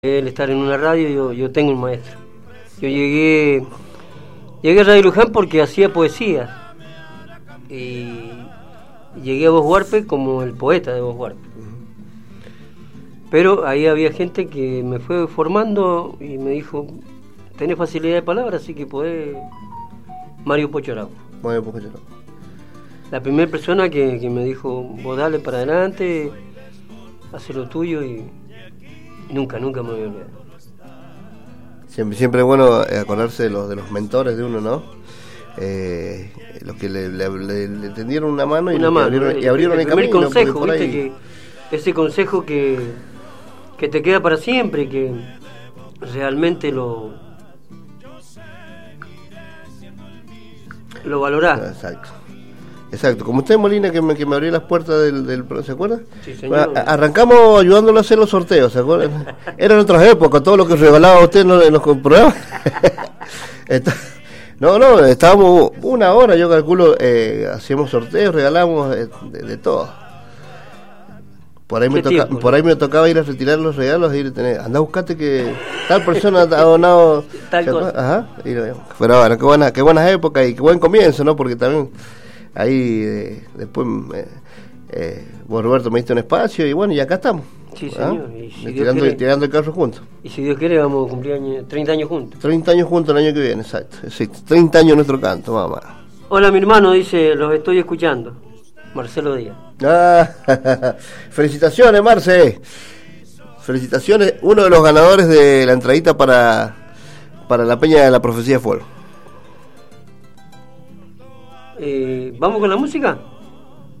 El estar en una radio, yo tengo un maestro. Yo llegué a Radio Luján porque hacía poesía. Y llegué a Voz Huarpe como el poeta de Voz Huarpe. Pero ahí había gente que me fue formando y me dijo, tenés facilidad de palabra, así que podés... Mario Pochorao. Mario Pochorao. La primera persona que me dijo, vos dale para adelante, haz lo tuyo y... Nunca me voy a olvidar. Siempre es bueno acordarse de los mentores de uno, ¿no? Los que le tendieron una mano y abrieron el camino. El consejo, ¿viste? Que ese consejo que te queda para siempre, que realmente lo valorás. Exacto, como usted, Molina, que me abrió las puertas del ¿se acuerda? Sí, señor. Arrancamos ayudándolo a hacer los sorteos, ¿se acuerdan? Eran otras épocas, todo lo que regalaba usted en los programas. No, estábamos una hora, yo calculo, hacíamos sorteos, regalamos de todo. Por ahí me tocaba ir a retirar los regalos, andá a buscarte que tal persona ha donado tal cosa. Ajá, pero bueno, qué buenas épocas y qué buen comienzo, ¿no? Porque también ahí después vos, Roberto, me diste un espacio y bueno, y acá estamos. Sí, señor. Y si tirando el carro juntos. Y si Dios quiere vamos a cumplir 30 años juntos. 30 años juntos el año que viene, exacto. 30 años nuestro canto, mamá. Hola, mi hermano, dice, los estoy escuchando. Marcelo Díaz. Felicitaciones, Marce. Felicitaciones, uno de los ganadores de la entradita para la Peña de la Profecía de Fuego. ¿Vamos con la música?